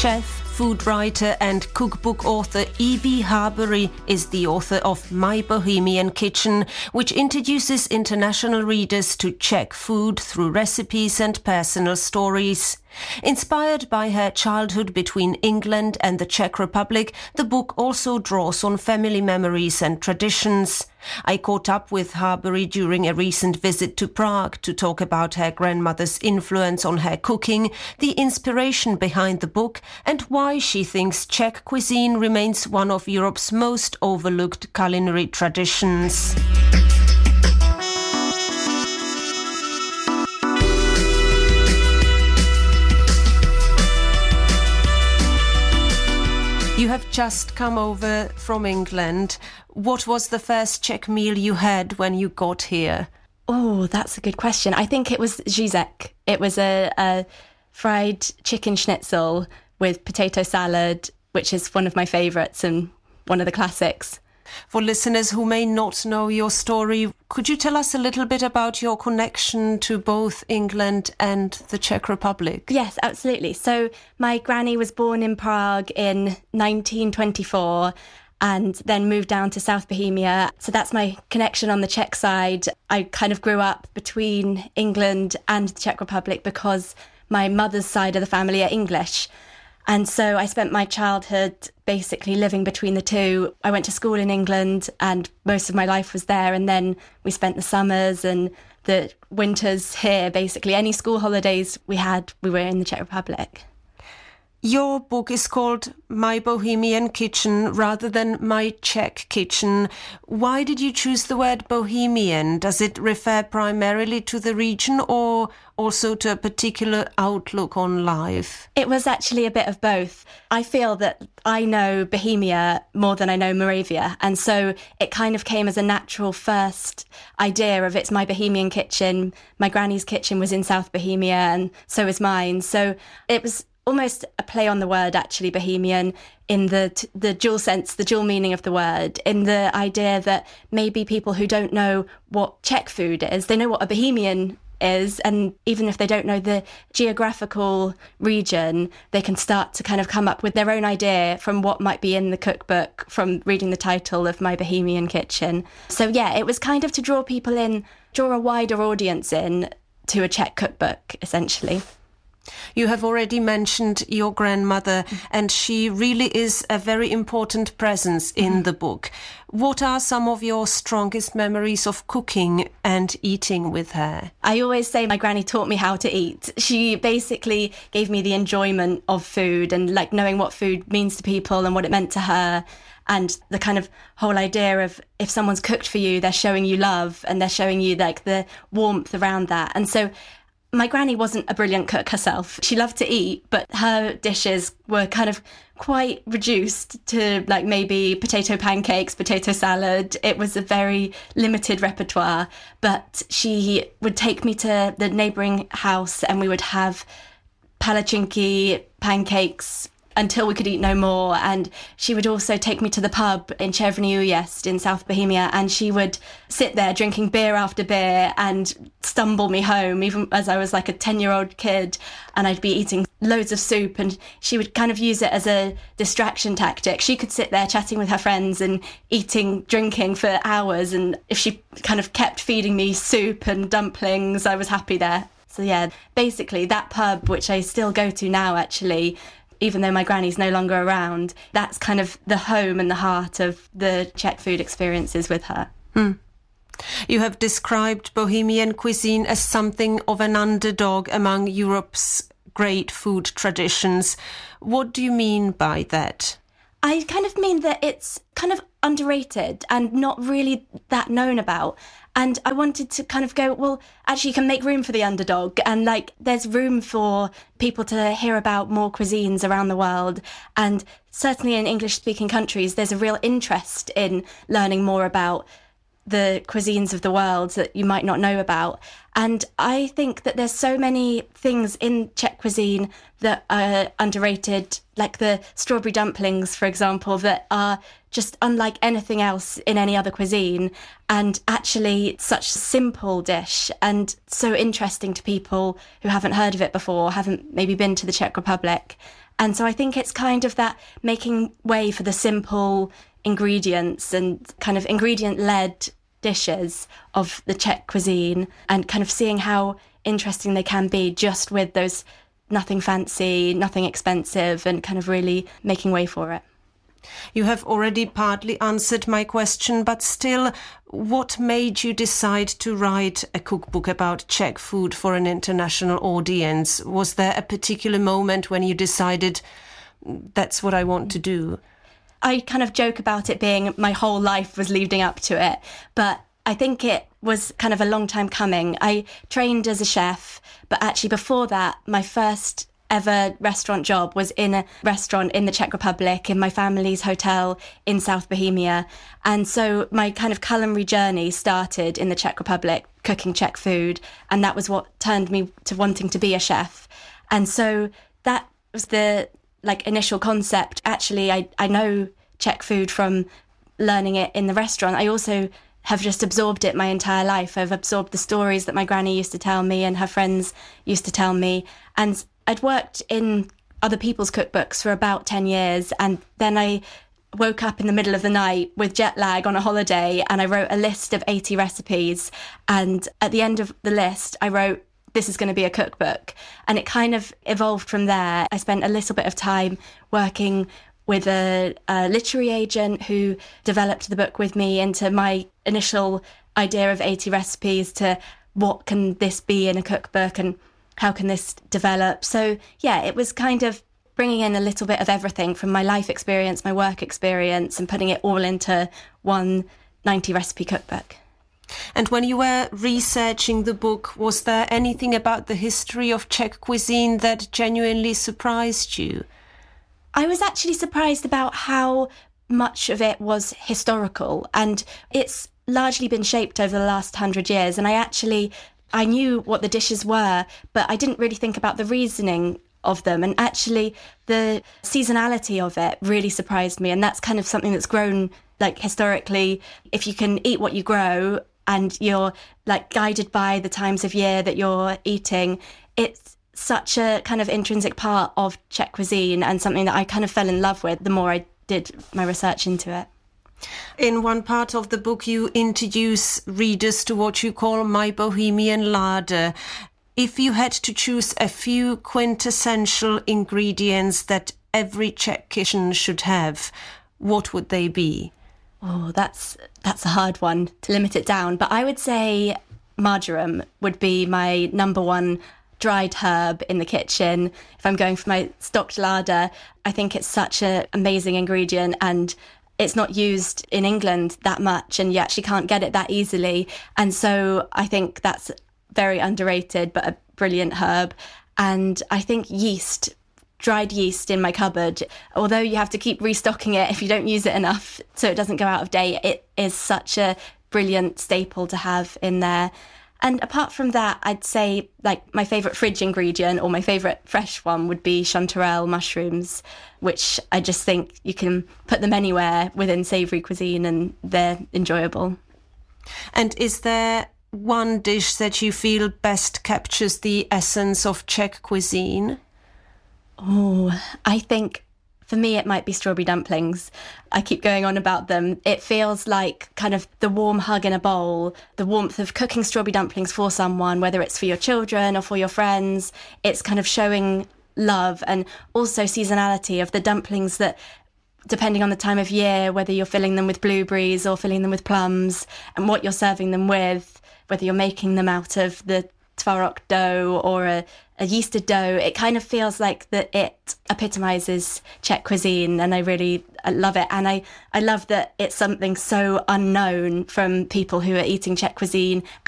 Chef, food writer and cookbook author E.B. Harbury is the author of My Bohemian Kitchen, which introduces international readers to Czech food through recipes and personal stories. Inspired by her childhood between England and the Czech Republic, the book also draws on family memories and traditions. I caught up with Harbury during a recent visit to Prague to talk about her grandmother's influence on her cooking, the inspiration behind the book, and why she thinks Czech cuisine remains one of Europe's most overlooked culinary traditions. You have just come over from England. What was the first Czech meal you had when you got here? Oh, that's a good question. I think it was Žižek. It was a fried chicken schnitzel with potato salad, which is one of my favourites and one of the classics. For listeners who may not know your story, could you tell us a little bit about your connection to both England and the Czech Republic? Yes, absolutely. So my granny was born in Prague in 1924 and then moved down to South Bohemia. So that's my connection on the Czech side. I kind of grew up between England and the Czech Republic because my mother's side of the family are English. And so I spent my childhood basically living between the two. I went to school in England and most of my life was there. And then we spent the summers and the winters here, basically. Any school holidays we had, we were in the Czech Republic. Your book is called My Bohemian Kitchen rather than My Czech Kitchen. Why did you choose the word Bohemian? Does it refer primarily to the region or also to a particular outlook on life? It was actually a bit of both. I feel that I know Bohemia more than I know Moravia. And so it kind of came as a natural first idea of it's my Bohemian kitchen. My granny's kitchen was in South Bohemia and so is mine. So it was almost a play on the word, actually, Bohemian, in the dual sense, the dual meaning of the word, in the idea that maybe people who don't know what Czech food is, they know what a Bohemian is, and even if they don't know the geographical region, they can start to kind of come up with their own idea from what might be in the cookbook from reading the title of My Bohemian Kitchen. So yeah, it was kind of to draw people in, draw a wider audience in to a Czech cookbook, essentially. You have already mentioned your grandmother, and she really is a very important presence in the book. What are some of your strongest memories of cooking and eating with her? I always say my granny taught me how to eat. She basically gave me the enjoyment of food and like knowing what food means to people and what it meant to her. And the kind of whole idea of if someone's cooked for you, they're showing you love and they're showing you like the warmth around that. And so my granny wasn't a brilliant cook herself. She loved to eat, but her dishes were kind of quite reduced to like maybe potato pancakes, potato salad. It was a very limited repertoire, but she would take me to the neighbouring house and we would have palatchinky pancakes until we could eat no more. And she would also take me to the pub in Červený Újezd in South Bohemia, and she would sit there drinking beer after beer and stumble me home, even as I was like a 10-year-old kid, and I'd be eating loads of soup, and she would kind of use it as a distraction tactic. She could sit there chatting with her friends and eating, drinking for hours, and if she kind of kept feeding me soup and dumplings, I was happy there. So yeah, basically that pub, which I still go to now actually, even though my granny's no longer around, that's kind of the home and the heart of the Czech food experiences with her. You have described Bohemian cuisine as something of an underdog among Europe's great food traditions. What do you mean by that? I kind of mean that it's kind of underrated and not really that known about. And I wanted to kind of go, well, actually you can make room for the underdog, and like there's room for people to hear about more cuisines around the world. And certainly in English speaking countries, there's a real interest in learning more about the cuisines of the world that you might not know about. And I think that there's so many things in Czech cuisine that are underrated, like the strawberry dumplings, for example, that are just unlike anything else in any other cuisine, and actually such a simple dish and so interesting to people who haven't heard of it before, haven't maybe been to the Czech Republic. And so I think it's kind of that making way for the simple ingredients and kind of ingredient-led dishes of the Czech cuisine, and kind of seeing how interesting they can be just with those nothing fancy, nothing expensive, and kind of really making way for it. You have already partly answered my question, but still, what made you decide to write a cookbook about Czech food for an international audience? Was there a particular moment when you decided that's what I want to do? I kind of joke about it being my whole life was leading up to it, but I think it was kind of a long time coming. I trained as a chef, but actually before that, my first ever restaurant job was in a restaurant in the Czech Republic, in my family's hotel in South Bohemia. And so my kind of culinary journey started in the Czech Republic, cooking Czech food, and that was what turned me to wanting to be a chef. And so that was the initial concept. Actually, I know Czech food from learning it in the restaurant. I also have just absorbed it my entire life. I've absorbed the stories that my granny used to tell me and her friends used to tell me. And I'd worked in other people's cookbooks for about 10 years. And then I woke up in the middle of the night with jet lag on a holiday, and I wrote a list of 80 recipes. And at the end of the list, I wrote, this is going to be a cookbook. And it kind of evolved from there. I spent a little bit of time working with a literary agent who developed the book with me into my initial idea of 80 recipes to what can this be in a cookbook and how can this develop. So yeah, it was kind of bringing in a little bit of everything from my life experience, my work experience, and putting it all into one 90 recipe cookbook. And when you were researching the book, was there anything about the history of Czech cuisine that genuinely surprised you? I was actually surprised about how much of it was historical, and it's largely been shaped over the last 100 years. And I knew what the dishes were, but I didn't really think about the reasoning of them. And actually, the seasonality of it really surprised me. And that's kind of something that's grown historically. If you can eat what you grow and you're guided by the times of year that you're eating, it's such a kind of intrinsic part of Czech cuisine, and something that I kind of fell in love with the more I did my research into it. In one part of the book, you introduce readers to what you call My Bohemian Larder. If you had to choose a few quintessential ingredients that every Czech kitchen should have, what would they be? Oh, that's a hard one to limit it down. But I would say marjoram would be my number one dried herb in the kitchen. If I'm going for my stocked larder, I think it's such an amazing ingredient, and it's not used in England that much, and you actually can't get it that easily. And so I think that's very underrated, but a brilliant herb. And I think yeast, dried yeast in my cupboard, although you have to keep restocking it if you don't use it enough so it doesn't go out of date, it is such a brilliant staple to have in there. And apart from that, I'd say my favourite fridge ingredient, or my favourite fresh one, would be chanterelle mushrooms, which I just think you can put them anywhere within savoury cuisine and they're enjoyable. And is there one dish that you feel best captures the essence of Czech cuisine? Oh, I think for me it might be strawberry dumplings. I keep going on about them. It feels like kind of the warm hug in a bowl, the warmth of cooking strawberry dumplings for someone, whether it's for your children or for your friends. It's kind of showing love, and also seasonality of the dumplings that, depending on the time of year, whether you're filling them with blueberries or filling them with plums, and what you're serving them with, whether you're making them out of the tvaroh dough or a yeasted dough, it kind of feels like that it epitomizes Czech cuisine, and I love it. And I love that it's something so unknown from people who are eating Czech cuisine